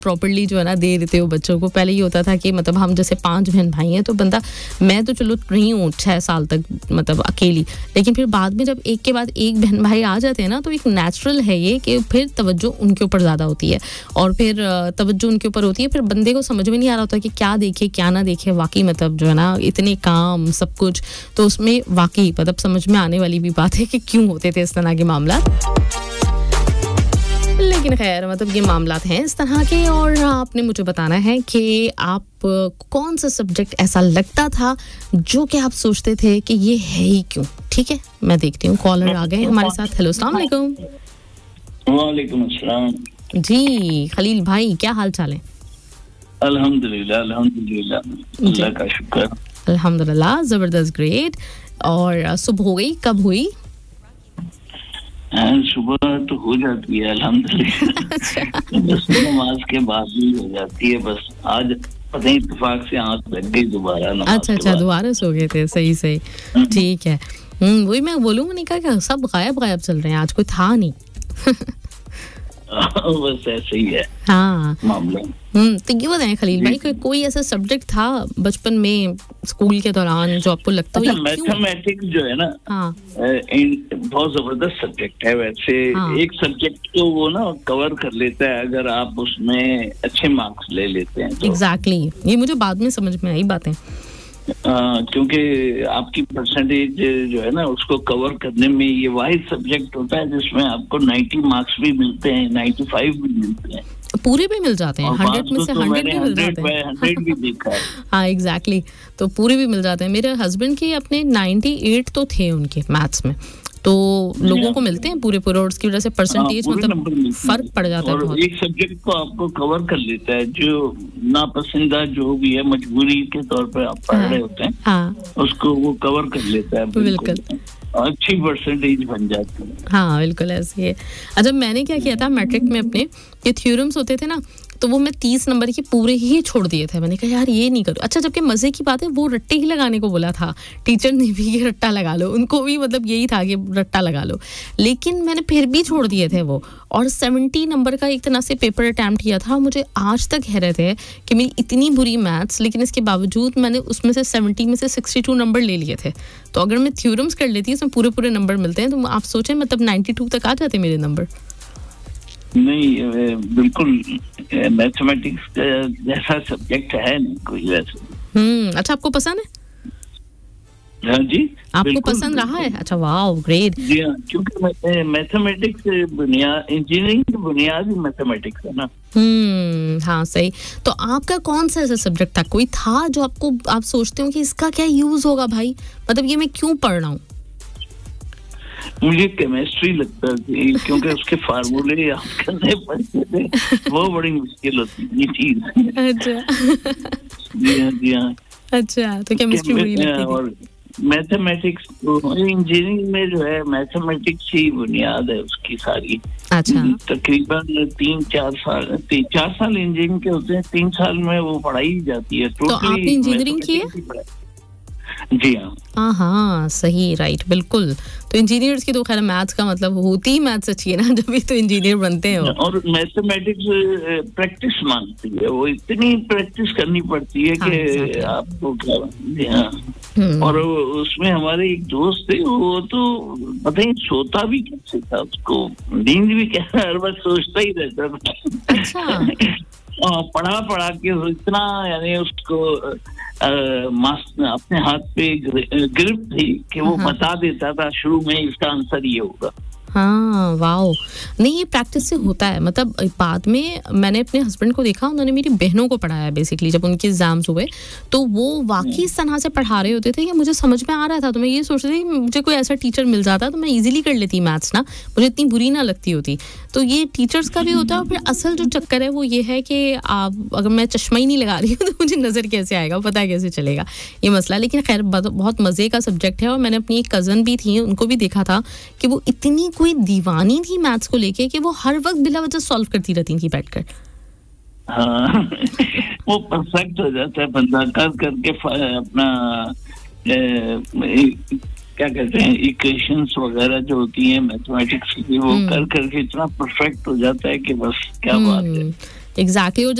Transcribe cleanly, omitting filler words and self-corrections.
Properly जो है ना दे देते हो बच्चों को। पहले ये होता था कि मतलब हम जैसे 5 बहन भाई हैं तो बंदा, मैं तो चलो रही हूँ 6 साल तक मतलब अकेली, लेकिन फिर बाद में जब एक के बाद एक बहन भाई आ जाते हैं ना तो एक नेचुरल है ये कि फिर तवज्जो उनके ऊपर ज़्यादा होती है, और फिर तवज्जो उनके ऊपर होती है, फिर बंदे को समझ में नहीं आ रहा होता कि क्या देखे क्या ना देखे। वाकई मतलब जो है ना इतने काम सब कुछ, तो उसमें वाकई मतलब समझ में आने वाली भी बात है कि क्यों होते थे इस तरह के मामला। लेकिन खैर मतलब ये मामलात हैं इस तरह के, और आपने मुझे बताना है कि आप कौन सा सब्जेक्ट ऐसा लगता था जो कि आप सोचते थे कि ये है ही क्यों। ठीक है, मैं देखती हूँ कॉलर आ गए हमारे साथ। हेलो, अस्सलाम वालेकुम। वालेकुम अस्सलाम जी खलील भाई, क्या हाल चाल है? अल्हम्दुलिल्लाह अल्हम्दुलिल्लाह, अल्लाह का शुक्र। अल्हम्दुलिल्लाह, जबरदस्त, ग्रेट। और सुबह हो गई? कब हुई? सुबह तो हो जाती है अल्हम्दुलिल्लाह, बस नमाज के बाद ही हो जाती है। बस आज पता नहीं इत्तेफाक से आंख लग गई दोबारा नमाज। अच्छा, दोबारा सो गए थे, सही ठीक है। वही मैं बोलूँ, नहीं कहा सब गायब चल रहे हैं, आज कोई था नहीं। बस ऐसे ही है हाँ मामला। तो ये बताएं खलील भाई, कोई ऐसा सब्जेक्ट था बचपन में स्कूल के दौरान जो आपको लगता हो? मैथमेटिक्स जो है ना, हाँ बहुत जबरदस्त सब्जेक्ट है वैसे। हाँ। एक सब्जेक्ट तो वो ना कवर कर लेता है अगर आप उसमें अच्छे मार्क्स ले लेते हैं तो। एग्जैक्टली, ये मुझे बाद में समझ में आई बातें। क्योंकि आपकी परसेंटेज जो है ना उसको कवर करने में ये वाहिद सब्जेक्ट होता है जिसमें आपको 90 मार्क्स भी मिलते हैं, 95 भी मिलते हैं, पूरे भी मिल जाते हैं, 100 में से 100 भी मिल जाते हैं। 100 भी देखा है। हाँ एग्जैक्टली, तो पूरे भी मिल जाते हैं। मेरे हस्बैंड के अपने 98 तो थे उनके मैथ्स में, तो लोगों को मिलते हैं पूरे और उसकी वजह से परसेंटेज मतलब फर्क पड़ जाता है बहुत। एक सब्जेक्ट को आपको कवर कर लेता है, जो नापसंदा जो भी है मजबूरी के तौर पर आप पढ़ रहे होते हैं, हाँ उसको वो कवर कर लेता है बिल्कुल, अच्छी परसेंटेज बन जाती है। हाँ बिल्कुल ऐसे ही है। अच्छा, मैंने क्या किया था मैट्रिक में अपने, ये थ्योरम्स होते थे ना, तो वो मैं 30 नंबर के पूरे ही छोड़ दिए थे। मैंने कहा यार ये नहीं करूँ। अच्छा, जबकि मजे की बात है वो रट्टे ही लगाने को बोला था टीचर ने भी, ये रट्टा लगा लो, उनको भी मतलब यही था कि रट्टा लगा लो, लेकिन मैंने फिर भी छोड़ दिए थे वो। और 70 नंबर का एक तरह से पेपर अटैम्प्ट किया था। मुझे आज तक हैरत है कि मेरी इतनी बुरी मैथ्स, लेकिन इसके बावजूद मैंने उसमें से 70 में से 62 नंबर ले लिए थे। तो अगर मैं थ्योरम्स कर लेती इसमें पूरे नंबर मिलते हैं, तो आप सोचें मतलब 92 तक आ जाते मेरे नंबर। नहीं बिल्कुल, मैथमेटिक्स जैसा सब्जेक्ट है नहीं कोई वैसे। अच्छा, आपको पसंद है? हाँ जी, आपको पसंद रहा है? अच्छा, वाह ग्रेट। जी हाँ, क्योंकि मैथमेटिक्स बुनियाद, इंजीनियरिंग की बुनियाद ही मैथमेटिक्स है ना। हाँ सही। तो आपका कौन सा ऐसा सब्जेक्ट था, कोई था जो आपको आप सोचते हो कि इसका क्या यूज होगा भाई, मतलब ये मैं क्यों पढ़ रहा हूँ? मुझे केमिस्ट्री लगता थी, क्योंकि उसके फार्मूले याद करने पड़ते थे, वो बड़ी मुश्किल होती थी चीज। अच्छा जी हाँ। अच्छा, तो केमिस्ट्री बुरी लगती थी। और मैथमेटिक्स इंजीनियरिंग में जो है मैथमेटिक्स ही बुनियाद है उसकी सारी। अच्छा, तकरीबन 4 साल इंजीनियरिंग के होते हैं, 3 साल में वो पढ़ाई जाती है। तो आपने इंजीनियरिंग की है? जी हाँ। हाँ सही, राइट, बिल्कुल। तो इंजीनियर्स की तो खैर मैथ्स का मतलब होती ही मैथ्स अच्छी है ना, जब भी तो इंजीनियर बनते हैं। और मैथमेटिक्स प्रैक्टिस मांगती है, वो इतनी प्रैक्टिस करनी पड़ती है कि आपको क्या। और उसमें हमारे एक दोस्त थे, वो तो पता ही सोता भी कैसे था, उसको नींद भी क्या, हर बार सोचता ही रहता था। अच्छा। पढ़ा के इतना, यानी उसको अपने हाथ पे ग्रिप थी कि वो बता देता था शुरू में इसका आंसर ये होगा। हाँ वाओ, नहीं ये प्रैक्टिस से होता है। मतलब बाद में मैंने अपने हस्बैंड को देखा, उन्होंने मेरी बहनों को पढ़ाया बेसिकली, जब उनके एग्जाम्स हुए तो वो वाकई इस तरह से पढ़ा रहे होते थे कि मुझे समझ में आ रहा था। तो मैं ये सोच रही थी मुझे कोई ऐसा टीचर मिल जाता तो मैं इजीली कर लेती मैथ्स ना, मुझे इतनी बुरी ना लगती होती। तो ये टीचर्स का भी होता है। और फिर असल जो चक्कर है वो ये है कि आप अगर मैं चश्मा ही नहीं लगा रही हूँ तो मुझे नज़र कैसे आएगा, पता कैसे चलेगा, ये मसला। लेकिन खैर बहुत मज़े का सब्जेक्ट है। और मैंने अपनी एक कज़न भी थी, उनको भी देखा था कि वो इतनी कोई दीवानी थी मैथ्स को लेके कि वो हर वक्त बिला वजह सॉल्व करती रहती थी बैठकर। हाँ, वो परफेक्ट हो जाता है बंदा कर करके अपना क्या कहते हैं इक्वेशंस वगैरह जो होती हैं मैथमेटिक्स की, वो कर करके इतना परफेक्ट हो जाता है कि बस क्या बात है। एग्जैक्टली।